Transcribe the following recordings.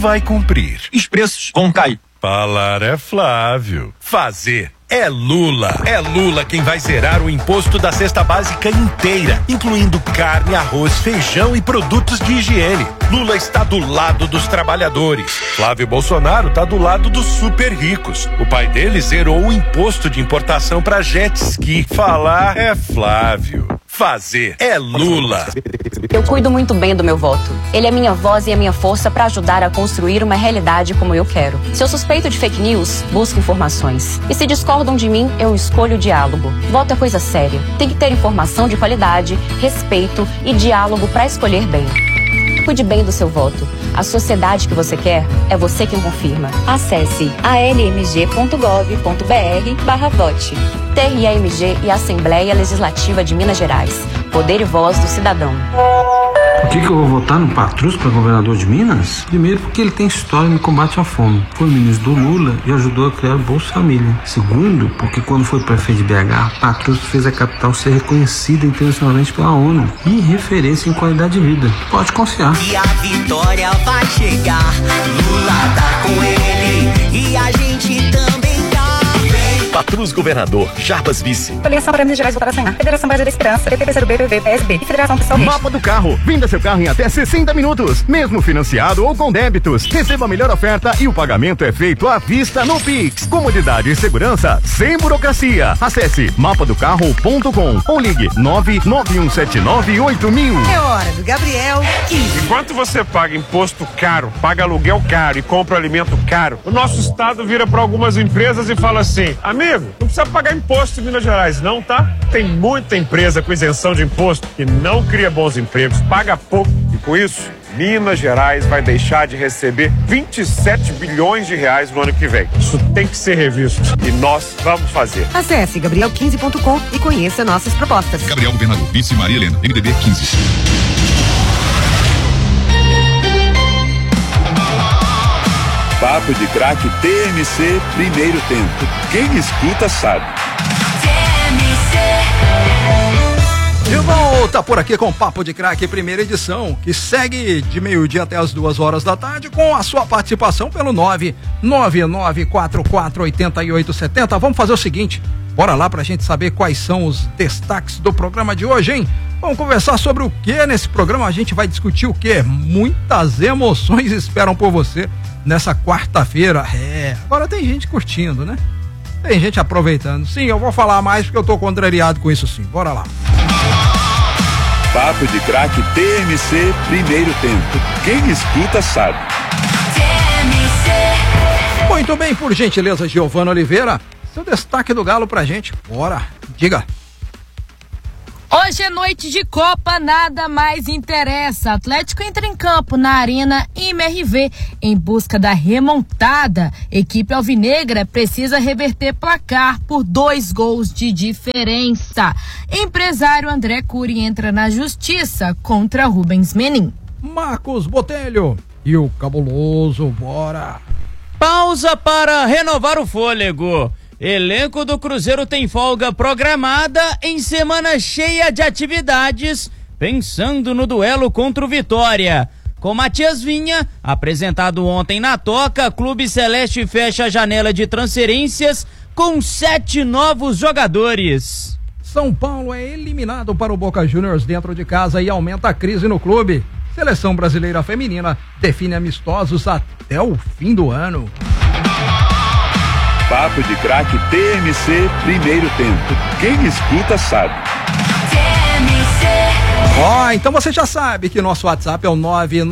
vai cumprir. Os preços vão cair. Falar é Flávio. Fazer é Lula. É Lula quem vai zerar o imposto da cesta básica inteira, incluindo carne, arroz, feijão e produtos de higiene. Lula está do lado dos trabalhadores. Flávio Bolsonaro está do lado dos super ricos. O pai dele zerou o imposto de importação para jet ski. Falar é Flávio. Fazer é Lula. Eu cuido muito bem do meu voto. Ele é minha voz e a minha força para ajudar a construir uma realidade como eu quero. Se eu suspeito de fake news, busco informações. E se discordam de mim, eu escolho o diálogo. Voto é coisa séria. Tem que ter informação de qualidade, respeito e diálogo para escolher bem. Cuide bem do seu voto. A sociedade que você quer é você quem confirma. Acesse almg.gov.br/vote. TRAMG e Assembleia Legislativa de Minas Gerais. Poder e voz do cidadão. Por que eu vou votar no Patrus para governador de Minas? Primeiro, porque ele tem história no combate à fome. Foi ministro do Lula e ajudou a criar o Bolsa Família. Segundo, porque quando foi prefeito de BH, Patrus fez a capital ser reconhecida internacionalmente pela ONU e referência em qualidade de vida. Pode confiar. E a vitória vai chegar. Lula tá com ele e a gente também tá. Patrus governador, Jarbas vice. Federação para Minas Gerais votar sem Federação Brasil da Esperança, PPCB, PV, PSB e Federação Pessoal. Mapa do carro. Venda seu carro em até 60 minutos, mesmo financiado ou com débitos. Receba a melhor oferta e o pagamento é feito à vista no Pix. Comodidade e segurança sem burocracia. Acesse mapadocarro.com ou ligue 991798000. É hora do Gabriel 15. Enquanto você paga imposto caro, paga aluguel caro e compra alimento caro, o nosso estado vira para algumas empresas e fala assim: amigo, não precisa pagar imposto em Minas Gerais não, tá? Tem muita empresa com isenção de imposto que não cria bons empregos, paga pouco e com isso, Minas Gerais vai deixar de receber 27 bilhões de reais no ano que vem. Isso tem que ser revisto e nós vamos fazer. Acesse gabriel15.com e conheça nossas propostas. Gabriel Governador, vice Maria Helena, MDB 15. Papo de Craque TMC, primeiro tempo. Quem escuta sabe. De volta por aqui com Papo de Craque, primeira edição, que segue de meio-dia até as 2 da tarde com a sua participação pelo 999448870. Vamos fazer o seguinte, bora lá pra gente saber quais são os destaques do programa de hoje, hein? Vamos conversar sobre o que nesse programa? A gente vai discutir o que? Muitas emoções esperam por você nessa quarta-feira. Agora tem gente curtindo, né? Tem gente aproveitando. Sim, eu vou falar mais porque eu tô contrariado com isso sim. Bora lá. Papo de Craque TMC, primeiro tempo. Quem escuta sabe. Muito bem, por gentileza, Giovana Oliveira, seu destaque do Galo pra gente. Bora, diga. Hoje é noite de Copa, nada mais interessa. Atlético entra em campo na Arena MRV em busca da remontada. Equipe alvinegra precisa reverter placar por 2 gols de diferença. Empresário André Cury entra na justiça contra Rubens Menin. Marcos Botelho e o cabuloso, bora. Pausa para renovar o fôlego. Elenco do Cruzeiro tem folga programada em semana cheia de atividades, pensando no duelo contra o Vitória. Com Matias Vinha, apresentado ontem na Toca, Clube Celeste fecha a janela de transferências com 7 novos jogadores. São Paulo é eliminado para o Boca Juniors dentro de casa e aumenta a crise no clube. Seleção brasileira feminina define amistosos até o fim do ano. Papo de Craque TMC, primeiro tempo. Quem escuta sabe. Então você já sabe que nosso WhatsApp é o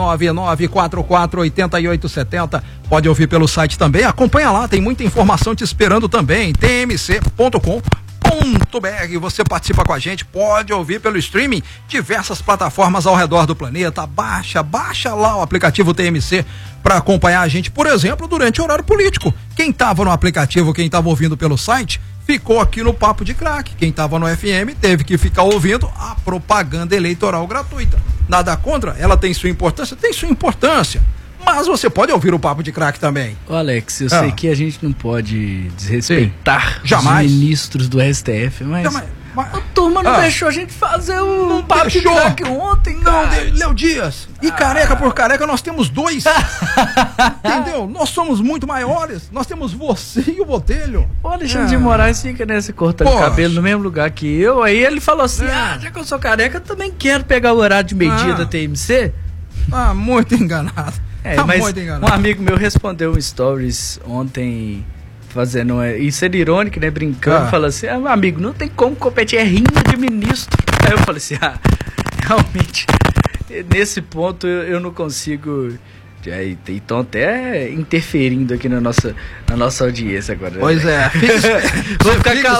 999448870. Pode ouvir pelo site também. Acompanha lá, tem muita informação te esperando também. tmc.com.br. Você participa com a gente, pode ouvir pelo streaming, diversas plataformas ao redor do planeta. Baixa lá o aplicativo TMC para acompanhar a gente, por exemplo, durante o horário político. Quem estava no aplicativo, quem estava ouvindo pelo site, ficou aqui no Papo de Craque. Quem estava no FM teve que ficar ouvindo a propaganda eleitoral gratuita. Nada contra, ela tem sua importância? Tem sua importância. Mas você pode ouvir o Papo de Craque também. Ô Alex, eu sei que a gente não pode desrespeitar jamais os ministros do STF, mas A turma não deixou a gente fazer um papo de craque ontem, cara. Não, Léo Dias. E careca por careca nós temos 2. Entendeu? Nós somos muito maiores. Nós temos você e o Botelho. O Alexandre de Moraes fica nesse cortando cabelo no mesmo lugar que eu. Aí ele falou assim, já que eu sou careca, eu também quero pegar o horário de meio-dia da TMC. Muito enganado. Mas muito enganado. Um amigo meu respondeu um stories ontem, fazendo isso, era irônico, né, brincando, falou assim, amigo, não tem como competir, é rima de ministro. Aí eu falei assim, realmente, nesse ponto eu não consigo, estão até interferindo aqui na nossa audiência agora. Pois é. Vou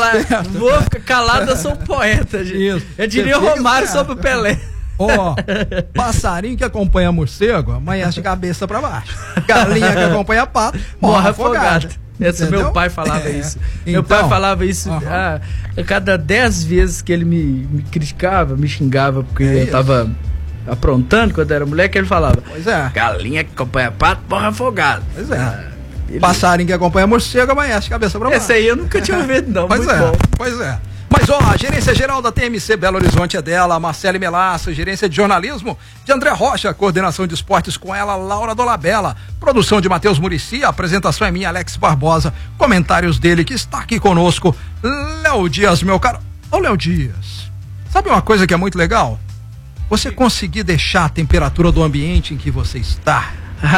ficar calado, eu sou um poeta, gente. Isso. Eu diria Romário sobre o Pelé. Passarinho que acompanha morcego, amanhece de cabeça pra baixo. Galinha que acompanha pato, morre afogado. Meu pai falava isso. Meu pai falava isso a cada 10 vezes que ele me criticava, me xingava, porque eu tava aprontando quando era moleque, ele falava, galinha que acompanha pato, morre afogado. Pois é. Passarinho que acompanha morcego, amanhece de cabeça pra baixo. Esse aí eu nunca tinha ouvido, não. Pois é, pois é. Mas a gerência geral da TMC Belo Horizonte é dela, Marcele Melasso, gerência de jornalismo de André Rocha, coordenação de esportes com ela, Laura Dolabella, produção de Matheus Muricy, a apresentação é minha, Alex Barbosa, comentários dele que está aqui conosco, Léo Dias, meu caro. Léo Dias, sabe uma coisa que é muito legal? Você conseguir deixar a temperatura do ambiente em que você está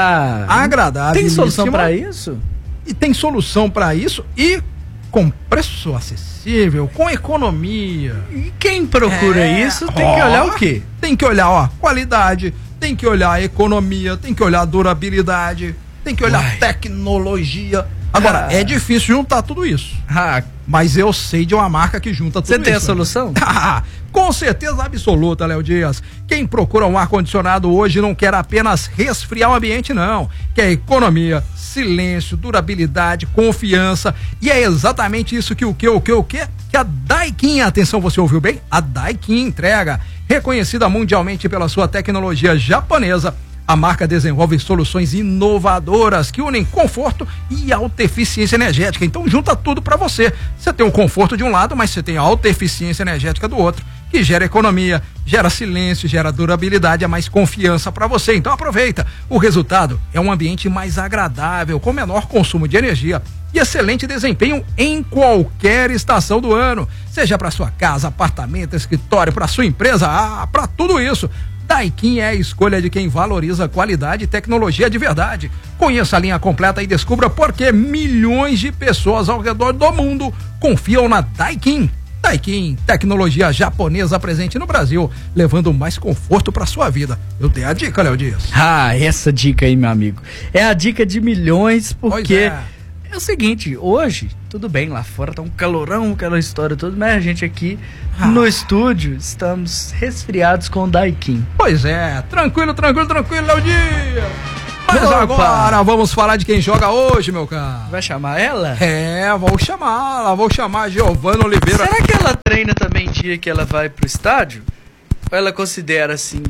agradável. Tem solução para isso? E tem solução para isso e com preço acessível, com economia. E quem procura isso tem que olhar o quê? Tem que olhar, qualidade, tem que olhar economia, tem que olhar durabilidade, tem que olhar tecnologia. Agora, é difícil juntar tudo isso. Mas eu sei de uma marca que junta tudo isso. Você tem a solução? Com certeza absoluta, Léo Dias. Quem procura um ar-condicionado hoje não quer apenas resfriar o ambiente, não. Quer economia, silêncio, durabilidade, confiança. E é exatamente isso que que a Daikin, atenção, você ouviu bem? A Daikin entrega. Reconhecida mundialmente pela sua tecnologia japonesa, a marca desenvolve soluções inovadoras que unem conforto e alta eficiência energética. Então junta tudo para você. Você tem o conforto de um lado, mas você tem a alta eficiência energética do outro, que gera economia, gera silêncio, gera durabilidade, é mais confiança para você. Então aproveita. O resultado é um ambiente mais agradável, com menor consumo de energia e excelente desempenho em qualquer estação do ano. Seja para sua casa, apartamento, escritório, para sua empresa, para tudo isso. Daikin é a escolha de quem valoriza qualidade e tecnologia de verdade. Conheça a linha completa e descubra por que milhões de pessoas ao redor do mundo confiam na Daikin. Daikin, tecnologia japonesa presente no Brasil, levando mais conforto para sua vida. Eu dei a dica, Léo Dias. Essa dica aí, meu amigo, é a dica de milhões, porque é o seguinte, hoje, tudo bem, lá fora tá um calorão, aquela história toda, mas a gente aqui no estúdio estamos resfriados com o Daikin. Pois é, tranquilo, Léo Dias. Mas agora vamos falar de quem joga hoje, meu cara. Vai chamar ela? Vou chamar a Giovana Oliveira. Será que ela treina também dia que ela vai pro estádio? Ou ela considera assim,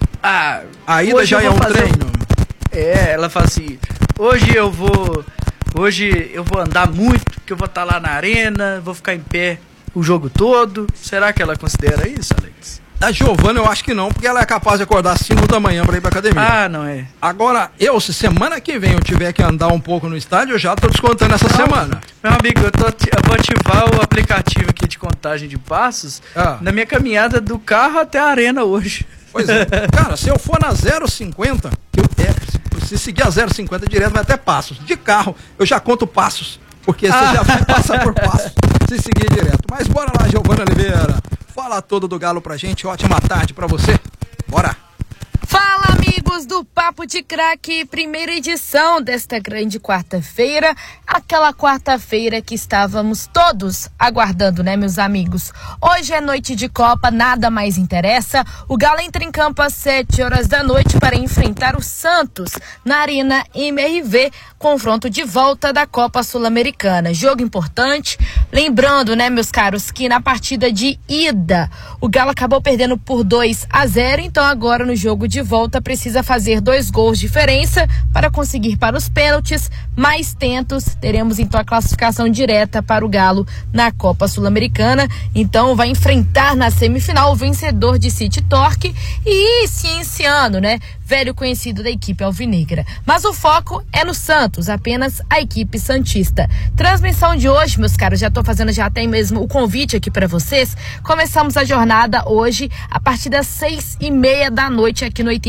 a ida já é um treino? Ela fala assim, hoje eu vou andar muito, porque eu vou estar lá na arena, vou ficar em pé o jogo todo. Será que ela considera isso, Alex? A Giovana eu acho que não, porque ela é capaz de acordar às 5 da manhã pra ir pra academia. Não é. Agora, se semana que vem eu tiver que andar um pouco no estádio, eu já tô descontando essa semana. Meu amigo, eu vou ativar o aplicativo aqui de contagem de passos na minha caminhada do carro até a arena hoje. Pois é. Cara, se eu for na 0,50, se seguir a 0,50 direto vai até Passos. De carro, eu já conto passos, porque você já vai passar por Passos se seguir direto. Mas bora lá, Giovana Oliveira. Fala tudo do Galo pra gente, ótima tarde pra você. Bora! Fala, amigos do Papo de Craque, primeira edição desta grande quarta-feira, aquela quarta-feira que estávamos todos aguardando, né, meus amigos? Hoje é noite de Copa, nada mais interessa. O Galo entra em campo às 7 horas da noite para enfrentar o Santos na Arena MRV, confronto de volta da Copa Sul-Americana. Jogo importante Lembrando, né, meus caros, que na partida de ida, o Galo acabou perdendo por 2-0, então agora no jogo de volta precisa fazer 2 gols de diferença para conseguir para os pênaltis, mais tentos, teremos então a classificação direta para o Galo na Copa Sul-Americana, então vai enfrentar na semifinal o vencedor de City Torque e Cienciano, né, velho conhecido da equipe alvinegra. Mas o foco é no Santos, apenas a equipe santista. Transmissão de hoje, meus caros, já estou fazendo já até mesmo o convite aqui para vocês. Começamos a jornada hoje a partir das 6:30 da noite aqui no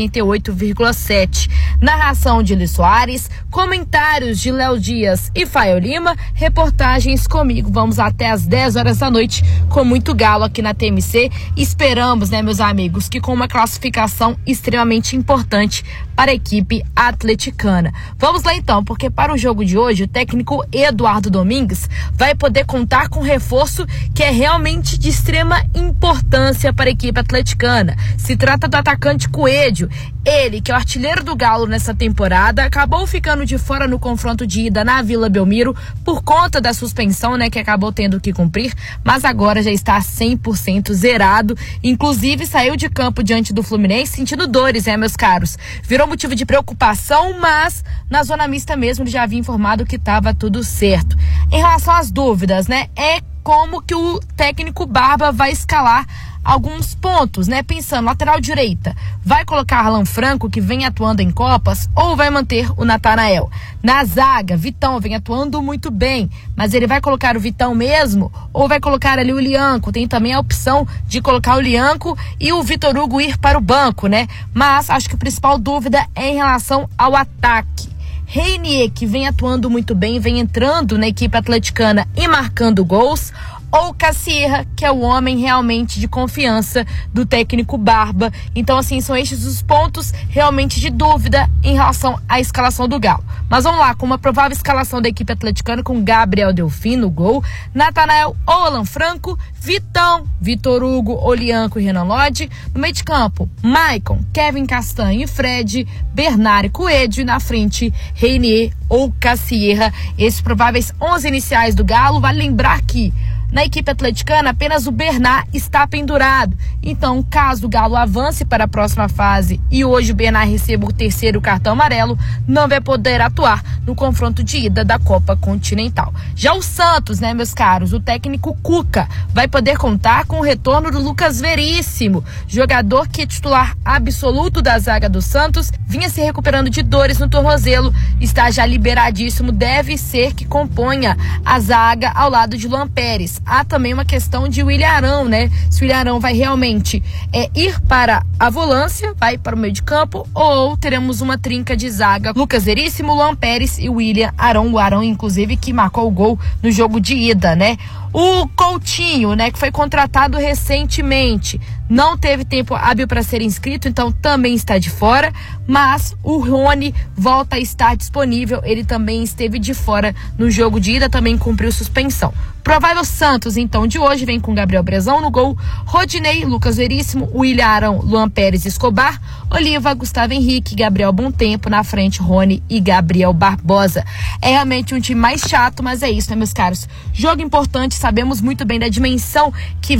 88,7. Narração de Luiz Soares, comentários de Léo Dias e Fael Lima, reportagens comigo. Vamos até às 10 horas da noite com muito Galo aqui na TMC. Esperamos, né, meus amigos, que com uma classificação extremamente importante para a equipe atleticana. Vamos lá então, porque para o jogo de hoje o técnico Eduardo Domingues vai poder contar com um reforço que é realmente de extrema importância para a equipe atleticana. Se trata do atacante Coelho, ele que é o artilheiro do Galo nessa temporada, acabou ficando de fora no confronto de ida na Vila Belmiro por conta da suspensão, né, que acabou tendo que cumprir, mas agora já está 100% zerado, inclusive saiu de campo diante do Fluminense sentindo dores, meus caros. Virou motivo de preocupação, mas na zona mista mesmo ele já havia informado que estava tudo certo. Em relação às dúvidas, né, é como que o técnico Barba vai escalar alguns pontos, né? Pensando, lateral direita, vai colocar Alan Franco, que vem atuando em Copas, ou vai manter o Natanael? Na zaga, Vitão vem atuando muito bem, mas ele vai colocar o Vitão mesmo, ou vai colocar ali o Lianco? Tem também a opção de colocar o Lianco e o Vitor Hugo ir para o banco, né? Mas acho que a principal dúvida é em relação ao ataque. Reinier, que vem atuando muito bem, vem entrando na equipe atleticana e marcando gols, ou Cassierra, que é o homem realmente de confiança do técnico Barba. Então, assim, são estes os pontos realmente de dúvida em relação à escalação do Galo. Mas vamos lá, com uma provável escalação da equipe atleticana com Gabriel Delfim no gol, Natanael ou Alan Franco, Vitão, Vitor Hugo, Olianco e Renan Lodge. No meio de campo, Maicon, Kevin Castanho e Fred, Bernard e Coelho. E na frente, Reinier ou Cassierra. Esses prováveis 11 iniciais do Galo. Vale lembrar que na equipe atleticana, apenas o Bernard está pendurado. Então, caso o Galo avance para a próxima fase e hoje o Bernard receba o 3º cartão amarelo, não vai poder atuar no confronto de ida da Copa Continental. Já o Santos, né, meus caros, o técnico Cuca vai poder contar com o retorno do Lucas Veríssimo, jogador que é titular absoluto da zaga do Santos, vinha se recuperando de dores no tornozelo, está já liberadíssimo, deve ser que componha a zaga ao lado de Luan Pérez. Há também uma questão de William Arão, né? Se o William Arão vai realmente ir para a volância, vai para o meio de campo, ou teremos uma trinca de zaga, Lucas Veríssimo, Luan Pérez e William Arão. O Arão, inclusive, que marcou o gol no jogo de ida, né? O Coutinho, né, que foi contratado recentemente, não teve tempo hábil para ser inscrito, então também está de fora, mas o Rony volta a estar disponível, ele também esteve de fora no jogo de ida, também cumpriu suspensão. Provável Santos, então, de hoje vem com Gabriel Brezão no gol, Rodinei, Lucas Veríssimo, William Arão, Luan Pérez Escobar, Oliva, Gustavo Henrique, Gabriel Bontempo, na frente Rony e Gabriel Barbosa. É realmente um time mais chato, mas é isso, né, meus caros? Jogo importante, sabemos muito bem da dimensão que